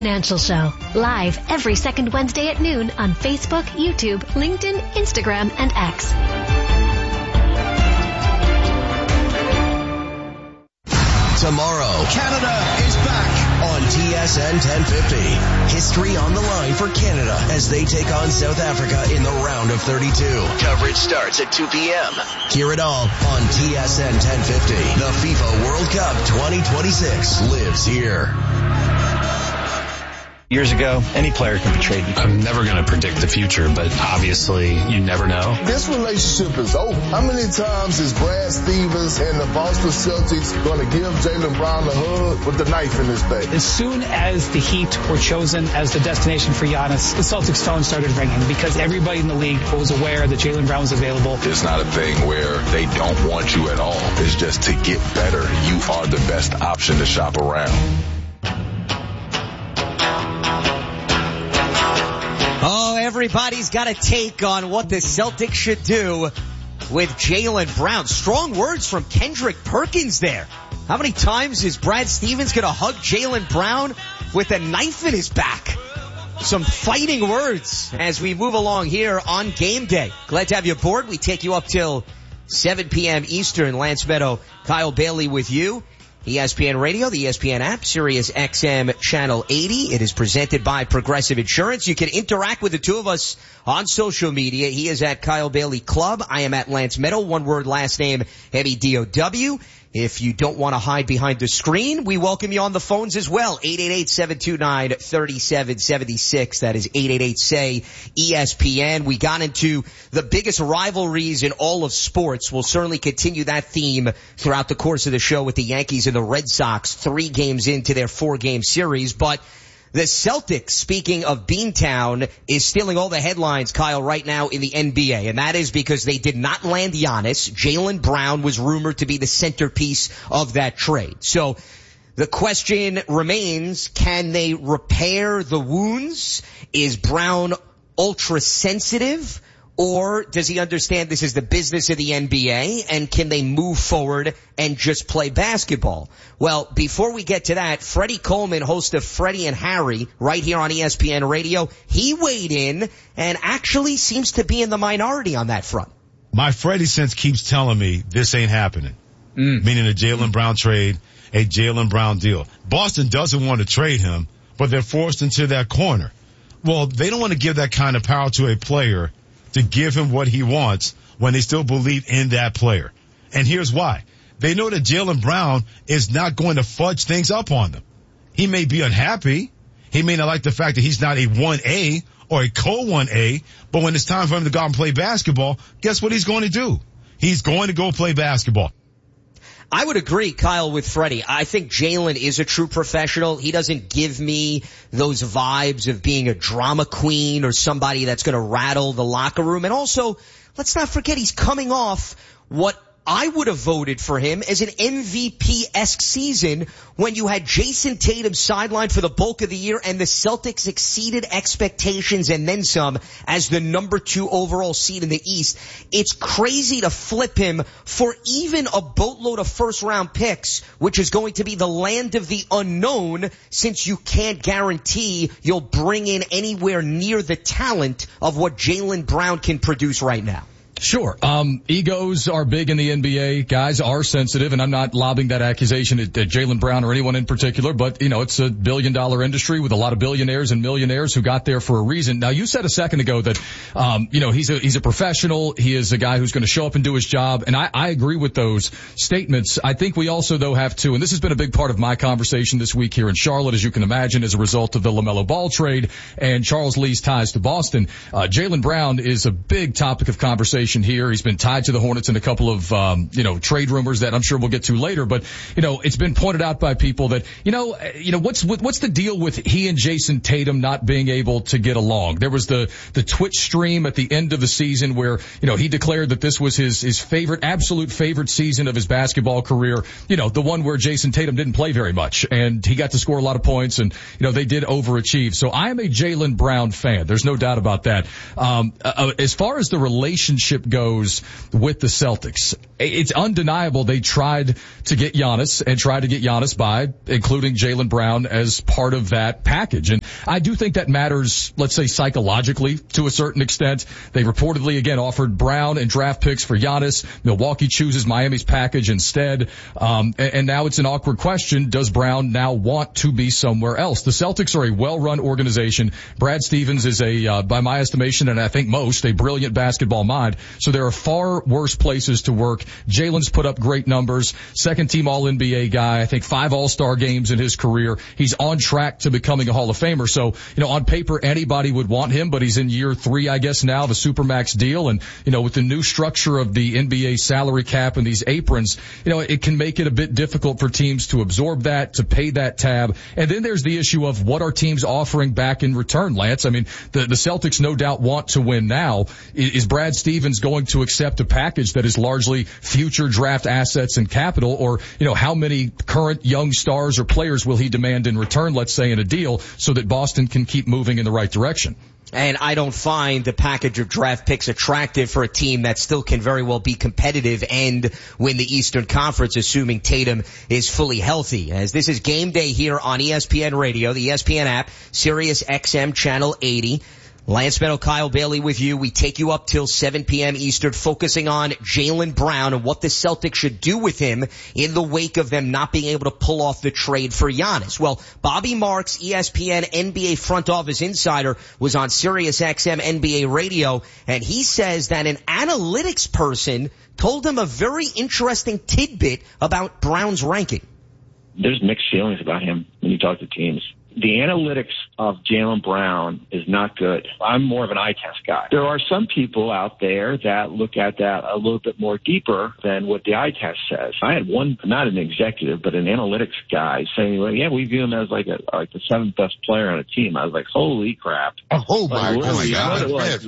Financial Show, live every second Wednesday at noon on Facebook, YouTube, LinkedIn, Instagram, and X. Tomorrow, Canada is back on TSN 1050. History on the line for Canada as they take on South Africa in the round of 32. Coverage starts at 2 p.m. Hear it all on TSN 1050. The FIFA World Cup 2026 lives here. Years ago, any player can be traded. I'm never going to predict the future, but obviously you never know. This relationship is over. How many times is Brad Stevens and the Boston Celtics going to give Jaylen Brown a hug with the knife in his back? As soon as the Heat were chosen as the destination for Giannis, the Celtics phone started ringing because everybody in the league was aware that Jaylen Brown was available. It's not a thing where they don't want you at all. It's just to get better, you are the best option to shop around. Oh, everybody's got a take on what the Celtics should do with Jaylen Brown. Strong words from Kendrick Perkins there. How many times is Brad Stevens going to hug Jaylen Brown with a knife in his back? Some fighting words as we move along here on game day. Glad to have you aboard. We take you up till 7 p.m. Eastern. Lance Meadow, Kyle Bailey with you. ESPN Radio, the ESPN app, Sirius XM Channel 80. It is presented by Progressive Insurance. You can interact with the two of us on social media. He is at Kyle Bailey Club. I am at Lance Meadow. One word, last name, M-E-D-O-W. If you don't want to hide behind the screen, we welcome you on the phones as well. 888-729-3776. That is 888-SAY-ESPN. We got into the biggest rivalries in all of sports. We'll certainly continue that theme throughout the course of the show with the Yankees and the Red Sox 3 games into their 4-game series. But the Celtics, speaking of Beantown, is stealing all the headlines, Kyle, right now in the NBA. And that is because they did not land Giannis. Jaylen Brown was rumored to be the centerpiece of that trade. So the question remains, can they repair the wounds? Is Brown ultra sensitive? Or does he understand this is the business of the NBA, and can they move forward and just play basketball? Well, before we get to that, Freddie Coleman, host of Freddie and Harry, right here on ESPN Radio, he weighed in and actually seems to be in the minority on that front. My Freddie sense keeps telling me this ain't happening, meaning a Jaylen Brown trade, a Jaylen Brown deal. Boston doesn't want to trade him, but they're forced into that corner. Well, they don't want to give that kind of power to a player to give him what he wants when they still believe in that player. And here's why. They know that Jaylen Brown is not going to fudge things up on them. He may be unhappy. He may not like the fact that he's not a 1A or a co-1A, but when it's time for him to go out and play basketball, guess what he's going to do? He's going to go play basketball. I would agree, Kyle, with Freddie. I think Jaylen is a true professional. He doesn't give me those vibes of being a drama queen or somebody that's going to rattle the locker room. And also, let's not forget he's coming off what I would have voted for him as an MVP-esque season when you had Jason Tatum sidelined for the bulk of the year and the Celtics exceeded expectations and then some as the number 2 overall seed in the East. It's crazy to flip him for even a boatload of first-round picks, which is going to be the land of the unknown, since you can't guarantee you'll bring in anywhere near the talent of what Jaylen Brown can produce right now. Sure. Egos are big in the NBA. Guys are sensitive, and I'm not lobbing that accusation at Jaylen Brown or anyone in particular, but, you know, it's a billion-dollar industry with a lot of billionaires and millionaires who got there for a reason. Now, you said a second ago that, he's a professional. He is a guy who's going to show up and do his job, and I agree with those statements. I think we also, though, have to, and this has been a big part of my conversation this week here in Charlotte, as you can imagine, as a result of the LaMelo Ball trade and Charles Lee's ties to Boston. Jaylen Brown is a big topic of conversation here. He's been tied to the Hornets in a couple of, trade rumors that I'm sure we'll get to later. But, it's been pointed out by people that, what's the deal with he and Jason Tatum not being able to get along? There was the Twitch stream at the end of the season where, he declared that this was his absolute favorite season of his basketball career. The one where Jason Tatum didn't play very much and he got to score a lot of points and, they did overachieve. So I am a Jaylen Brown fan. There's no doubt about that. As far as the relationship relationship goes with the Celtics. It's undeniable they tried to get Giannis and tried to get Giannis by including Jaylen Brown as part of that package. And I do think that matters, let's say, psychologically to a certain extent. They reportedly, again, offered Brown and draft picks for Giannis. Milwaukee chooses Miami's package instead. And now it's an awkward question. Does Brown now want to be somewhere else? The Celtics are a well-run organization. Brad Stevens is by my estimation, and I think most, a brilliant basketball mind. So there are far worse places to work. Jaylen's put up great numbers. Second-team All-NBA guy. I think 5 All-Star games in his career. He's on track to becoming a Hall of Famer. So, on paper, anybody would want him, but he's in year 3, I guess, now of a Supermax deal. And, with the new structure of the NBA salary cap and these aprons, it can make it a bit difficult for teams to absorb that, to pay that tab. And then there's the issue of what are teams offering back in return, Lance? I mean, the Celtics no doubt want to win now. Is Brad Stevens going to accept a package that is largely future draft assets and capital? Or, how many current young stars or players will he demand in return, let's say, in a deal so that Boston can keep moving in the right direction? And I don't find the package of draft picks attractive for a team that still can very well be competitive and win the Eastern Conference, assuming Tatum is fully healthy. As this is game day here on ESPN Radio, the ESPN app, Sirius XM Channel 80. Lance Meadow, Kyle Bailey with you. We take you up till 7 p.m. Eastern, focusing on Jaylen Brown and what the Celtics should do with him in the wake of them not being able to pull off the trade for Giannis. Well, Bobby Marks, ESPN NBA front office insider, was on Sirius XM NBA radio, and he says that an analytics person told him a very interesting tidbit about Brown's ranking. There's mixed feelings about him when you talk to teams. The analytics of Jaylen Brown is not good. I'm more of an eye test guy. There are some people out there that look at that a little bit more deeper than what the eye test says. I had one, not an executive, but an analytics guy saying, well, yeah, we view him as like the 7th best player on a team. I was like, holy crap. Oh my God.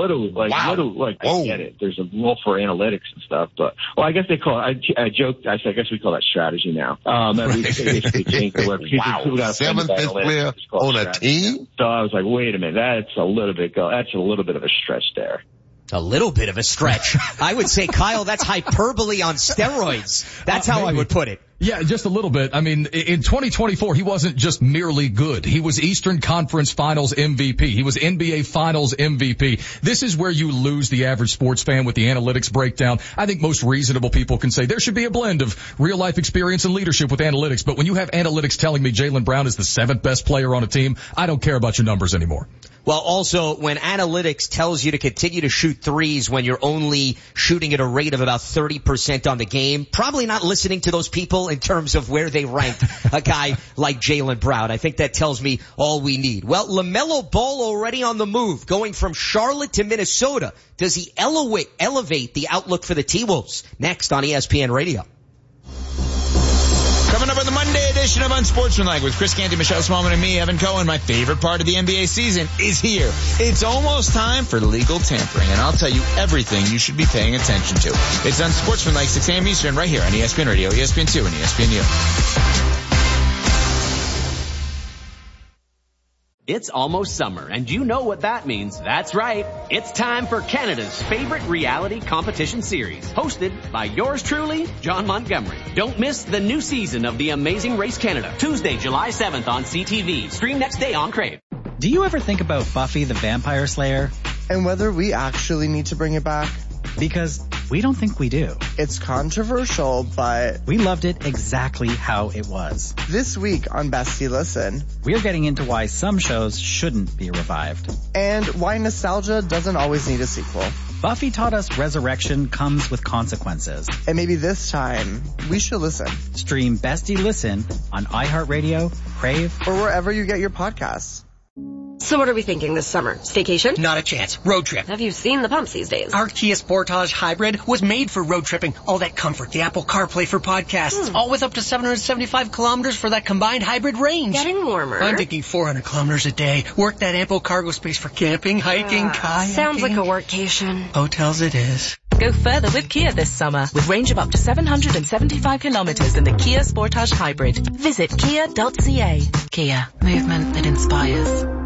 I get it. There's a role for analytics and stuff, but, I guess they call it, I joked, I said, I guess we call that strategy now. They changed the word. Wow. 7th best player on a team? So I was like, wait a minute, that's a little bit of a stretch there. A little bit of a stretch. I would say, Kyle, that's hyperbole on steroids. That's how I would put it. Yeah, just a little bit. I mean, in 2024, he wasn't just merely good. He was Eastern Conference Finals MVP. He was NBA Finals MVP. This is where you lose the average sports fan with the analytics breakdown. I think most reasonable people can say there should be a blend of real life experience and leadership with analytics. But when you have analytics telling me Jaylen Brown is the 7th best player on a team, I don't care about your numbers anymore. Well, also, when analytics tells you to continue to shoot threes when you're only shooting at a rate of about 30% on the game, probably not listening to those people in terms of where they ranked a guy like Jaylen Brown. I think that tells me all we need. Well, LaMelo Ball already on the move, going from Charlotte to Minnesota. Does he elevate the outlook for the T-Wolves? Next on ESPN Radio. Coming up on the Monday edition of Unsportsmanlike with Chris Canty, Michelle Smallman, and me, Evan Cohen. My favorite part of the NBA season is here. It's almost time for legal tampering, and I'll tell you everything you should be paying attention to. It's Unsportsmanlike, 6 a.m. Eastern, right here on ESPN Radio, ESPN2, and ESPNU. It's almost summer, and you know what that means. That's right. It's time for Canada's favorite reality competition series, hosted by yours truly, John Montgomery. Don't miss the new season of The Amazing Race Canada, Tuesday, July 7th on CTV. Stream next day on Crave. Do you ever think about Buffy the Vampire Slayer? And whether we actually need to bring it back? Because we don't think we do. It's controversial, but we loved it exactly how it was. This week on Bestie Listen, we're getting into why some shows shouldn't be revived. And why nostalgia doesn't always need a sequel. Buffy taught us resurrection comes with consequences. And maybe this time, we should listen. Stream Bestie Listen on iHeartRadio, Crave, or wherever you get your podcasts. So what are we thinking this summer? Staycation? Not a chance. Road trip. Have you seen the pumps these days? Our Kia Sportage Hybrid was made for road tripping. All that comfort, the Apple CarPlay for podcasts, all with up to 775 kilometers for that combined hybrid range. Getting warmer. I'm thinking 400 kilometers a day. Work that ample cargo space for camping, hiking, kayaking. Sounds like a workcation. Hotels it is. Go further with Kia this summer with range of up to 775 kilometers in the Kia Sportage Hybrid. Visit kia.ca. Kia, movement that inspires. Hey,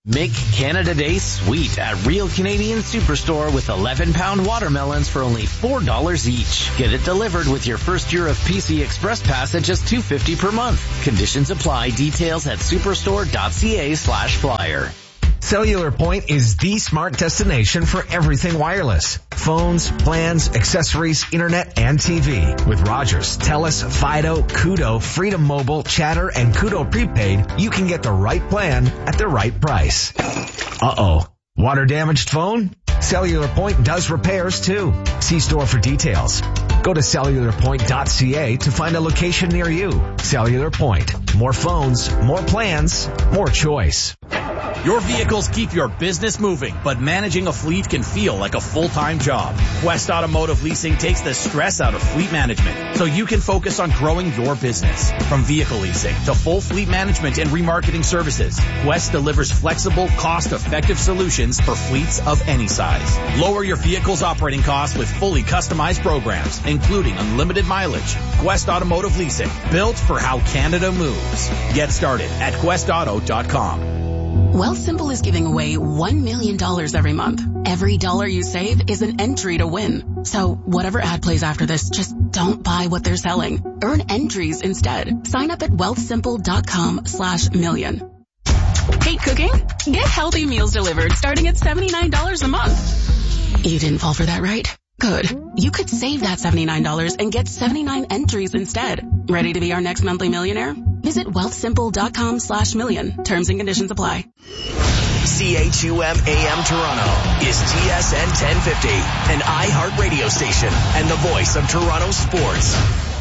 Make Canada Day sweet at Real Canadian Superstore with 11-pound watermelons for only $4 each. Get it delivered with your first year of PC Express Pass at just $2.50 per month. Conditions apply. Details at superstore.ca/flyer. Cellular Point is the smart destination for everything wireless. Phones, plans, accessories, internet, and TV. With Rogers, Telus, Fido, Kudo, Freedom Mobile, Chatter, and Kudo Prepaid, you can get the right plan at the right price. Uh-oh. Water damaged phone? Cellular Point does repairs too. See store for details. Go to cellularpoint.ca to find a location near you. Cellular Point. More phones, more plans, more choice. Your vehicles keep your business moving, but managing a fleet can feel like a full-time job. Quest Automotive Leasing takes the stress out of fleet management so you can focus on growing your business. From vehicle leasing to full fleet management and remarketing services, Quest delivers flexible, cost-effective solutions for fleets of any size. Lower your vehicle's operating costs with fully customized programs, including unlimited mileage. Quest Automotive Leasing, built for how Canada moves. Get started at questauto.com. Wealthsimple is giving away $1 million every month. Every dollar you save is an entry to win. So whatever ad plays after this, just don't buy what they're selling. Earn entries instead. Sign up at wealthsimple.com/million. Hate cooking? Get healthy meals delivered starting at $79 a month. You didn't fall for that, right? Good. You could save that $79 and get 79 entries instead. Ready to be our next monthly millionaire? Visit wealthsimple.com/million. Terms and conditions apply. CHUM AM Toronto is TSN 1050, an iHeart radio station and the voice of Toronto sports.